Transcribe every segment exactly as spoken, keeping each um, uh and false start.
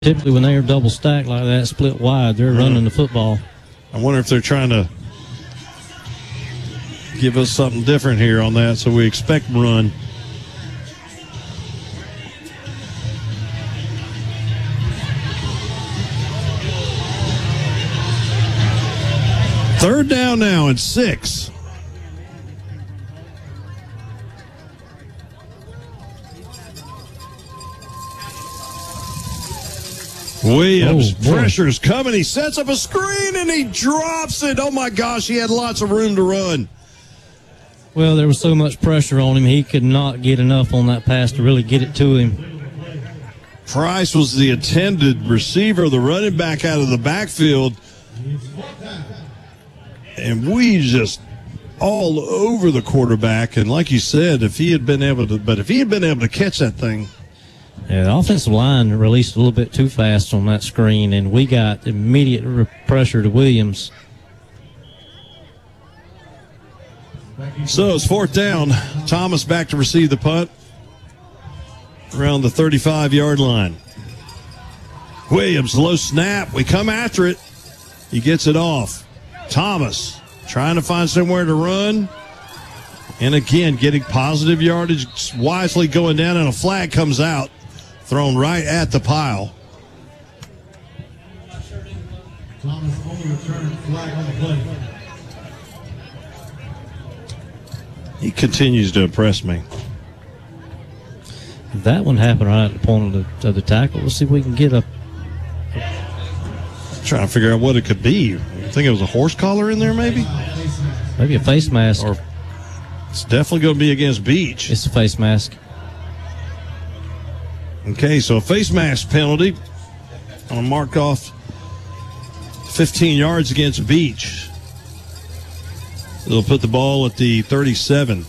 Typically, when they're double stacked like that, split wide, they're running the football. I wonder if they're trying to give us something different here on that, so we expect run. Third down now and six. Williams, oh, pressure's coming. He sets up a screen and he drops it. Oh, my gosh, he had lots of room to run. Well, there was so much pressure on him, he could not get enough on that pass to really get it to him. Price was the intended receiver, the running back out of the backfield. And we just all over the quarterback. And like you said, if he had been able to, but if he had been able to catch that thing. Yeah, the offensive line released a little bit too fast on that screen, and we got immediate re- pressure to Williams. So it's fourth down. Thomas back to receive the punt around the thirty-five-yard line. Williams, low snap. We come after it. He gets it off. Thomas trying to find somewhere to run. And again, getting positive yardage, wisely going down, and a flag comes out. Thrown right at the pile. Thomas only returned flag on the play. He continues to impress me. That one happened right at the point of the, of the tackle. Let's see if we can get a. Trying to figure out what it could be. You think it was a horse collar in there, maybe? Maybe a face mask. Or it's definitely going to be against Beach. It's a face mask. Okay, so a face mask penalty. On a mark off fifteen yards against Beach. They'll put the ball at the thirty-seven.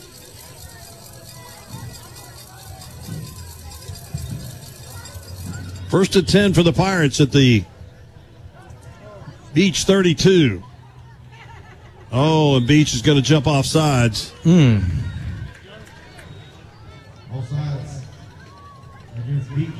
First and ten for the Pirates at the Beach thirty-two. Oh, and Beach is going to jump off sides. Hmm. All sides against Beach.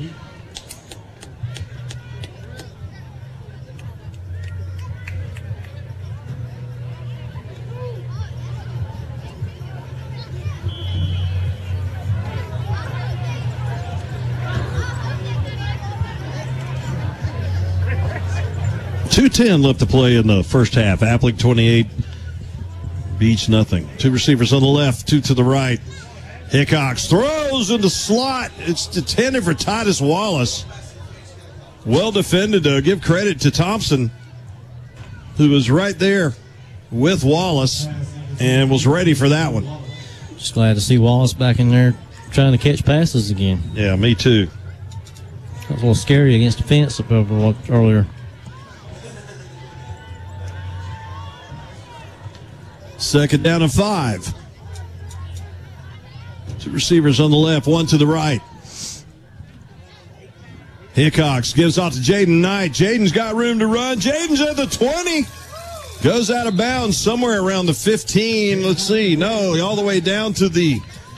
two ten left to play in the first half. Appling twenty-eight, Beach nothing. Two receivers on the left, two to the right. Hickox throws in the slot. It's intended for Titus Wallace. Well defended, though. Give credit to Thompson, who was right there with Wallace and was ready for that one. Just glad to see Wallace back in there trying to catch passes again. Yeah, me too. That was a little scary against the fence up over earlier. Second down and five. Two receivers on the left, one to the right. Hickox gives off to Jaden Knight. Jaden's got room to run. Jaden's at the twenty. Goes out of bounds somewhere around the fifteen. Let's see. No, all the way down to the...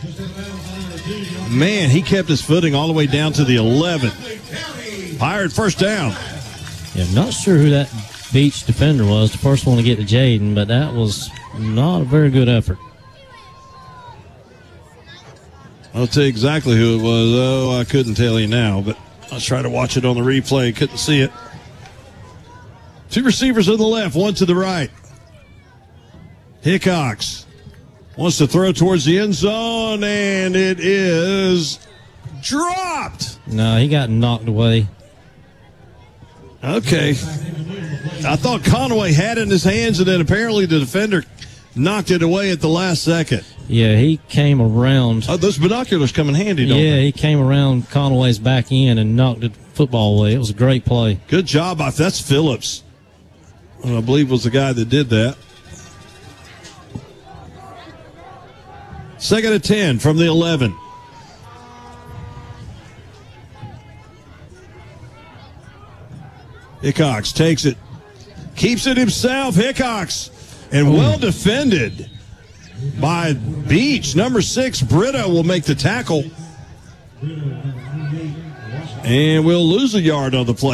Man, he kept his footing all the way down to the eleven. Pirate first down. Yeah, I'm not sure who that Beach defender was, the first one to get to Jaden, but that was not a very good effort. I'll tell you exactly who it was. Oh, I couldn't tell you now, but I was trying to watch it on the replay. Couldn't see it. Two receivers on the left, one to the right. Hickox wants to throw towards the end zone, and it is dropped. No, he got knocked away. Okay. I thought Conway had it in his hands, and then apparently the defender knocked it away at the last second. Yeah, he came around. Oh, those binoculars come in handy, don't Yeah, they? he came around Conway's back end and knocked the football away. It was a great play. Good job. That's Phillips, I believe was the guy that did that. Second and ten from the eleven. Hickox takes it. Keeps it himself. Hickox. And well defended by Beach. Number six, Britta will make the tackle. And we'll lose a yard on the play.